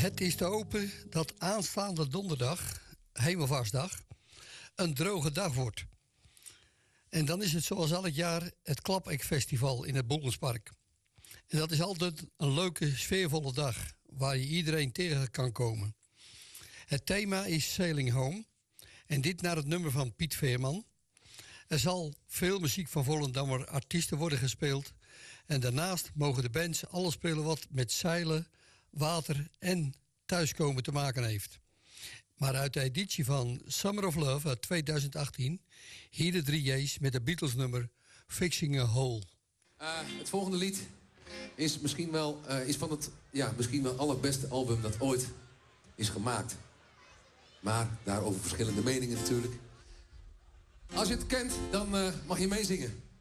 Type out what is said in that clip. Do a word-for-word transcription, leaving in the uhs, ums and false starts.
Het is te hopen dat aanstaande donderdag, Hemelvaartsdag, een droge dag wordt. En dan is het zoals elk jaar het Klapekfestival in het Boelenspark. En dat is altijd een leuke, sfeervolle dag waar je iedereen tegen kan komen. Het thema is Sailing Home en dit naar het nummer van Piet Veerman. Er zal veel muziek van Volendammer artiesten worden gespeeld. En daarnaast mogen de bands alles spelen wat met zeilen, water en thuiskomen te maken heeft. Maar uit de editie van Summer of Love uit tweeduizend achttien... hier de drie J's met de Beatles nummer Fixing a Hole. Uh, het volgende lied is misschien wel, uh, is van het ja, misschien wel allerbeste album dat ooit is gemaakt. Maar daarover verschillende meningen natuurlijk. Als je het kent, dan uh, mag je meezingen.